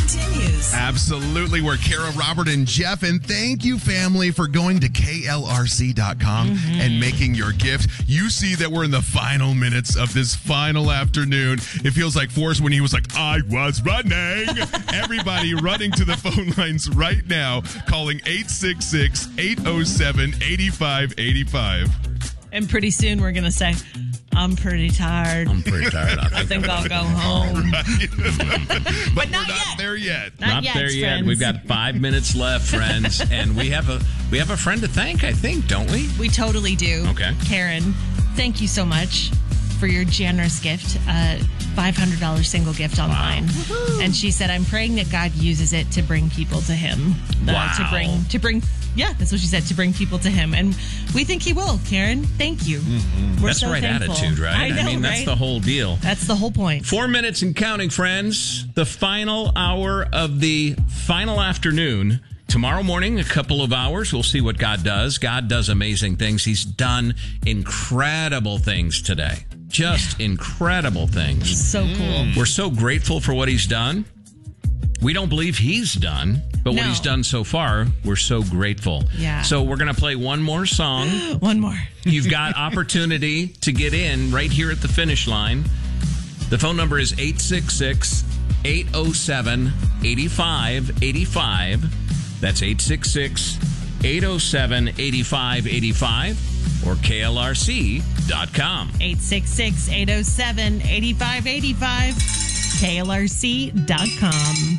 continues. Absolutely. We're Kara, Robert, and Jeff. And thank you, family, for going to KLRC.com and making your gift. You see that we're in the final minutes of this final afternoon. It feels like Forrest when he was like, I was running. Everybody running to the phone lines right now, calling 866-807-8585. And pretty soon we're going to say, I'm pretty tired. I think I'll go home. Right. But not we're not yet. there yet. Not there yet. Friends. We've got 5 minutes left, friends. And we have a friend to thank, I think, don't we? We totally do. Okay. Karen, thank you so much for your generous gift. $500 single gift online. Wow. And she said, I'm praying that God uses it to bring people to him. Wow. To bring, yeah, that's what she said, to bring people to him. And we think he will, Karen. Thank you. We're That's so the right thankful. attitude, right? I know, that's right? the whole deal. That's the whole point. 4 minutes and counting, friends. The final hour of the final afternoon. Tomorrow morning, a couple of hours, we'll see what God does. God does amazing things. He's done incredible things today. Just incredible things. So cool. We're so grateful for what he's done. We don't believe he's done, but what No. he's done so far, we're so grateful. Yeah. So we're going to play one more song. One more. You've got opportunity to get in right here at the finish line. The phone number is 866-807-8585. That's 866-807-8585 or KLRC.com. 866-807-8585. KLRC.com.